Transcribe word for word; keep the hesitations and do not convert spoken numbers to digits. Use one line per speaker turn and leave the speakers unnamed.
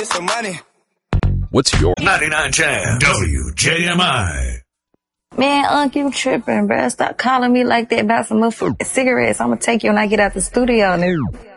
some money.
What's your
ninety-nine Jam W J M I?
Man, Unc, you tripping, bruh. Stop calling me like that about some motherfucking cigarettes. I'm gonna take you when I get out the studio, nigga.